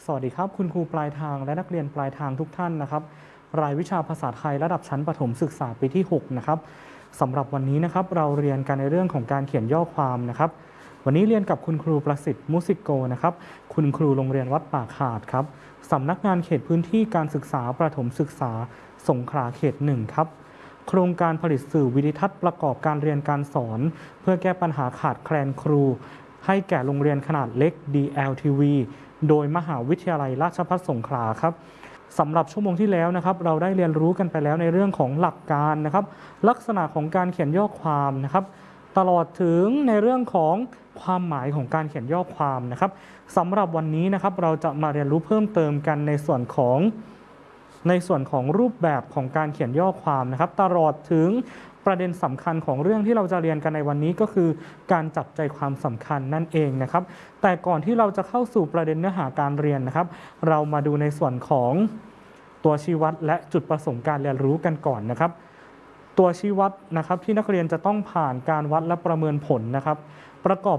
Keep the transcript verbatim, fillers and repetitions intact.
สวัสดีครับคุณครูปลายทางและนักเรียนปลายทางทุกท่านนะครับรายวิชาภาษาไทยระดับชั้นประถมศึกษาปีที่หกนะครับสำหรับวันนี้นะครับเราเรียนกันในเรื่องของการเขียนย่อความนะครับวันนี้เรียนกับคุณครูประสิทธิ์มุสิโกนะครับคุณครูโรงเรียนวัดป่าขาดครับสำนักงานเขตพื้นที่การศึกษาประถมศึกษาสงขลาเขตหนึ่งครับโครงการผลิตสื่อวิดิทัศน์ประกอบการเรียนการสอนเพื่อแก้ปัญหาขาดแคลนครูให้แก่โรงเรียนขนาดเล็ก ดี แอล ที วี โดยมหาวิทยาลัยราชภัฏสงขลาครับสำหรับชั่วโมงที่แล้วนะครับเราได้เรียนรู้กันไปแล้วในเรื่องของหลักการนะครับลักษณะของการเขียนย่อความนะครับตลอดถึงในเรื่องของความหมายของการเขียนย่อความนะครับสำหรับวันนี้นะครับเราจะมาเรียนรู้เพิ่มเติมกันในส่วนของในส่วนของรูปแบบของการเขียนย่อความนะครับตลอดถึงประเด็นสำคัญของเรื่องที่เราจะเรียนกันในวันนี้ก็คือการจับใจความสำคัญนั่นเองนะครับแต่ก่อนที่เราจะเข้าสู่ประเด็นเนื้อหาการเรียนนะครับเรามาดูในส่วนของตัวชี้วัดและจุดประสงค์การเรียนรู้กันก่อนนะครับตัวชี้วัดนะครับที่นักเรียนจะต้องผ่านการวัดและประเมินผลนะครับประกอบ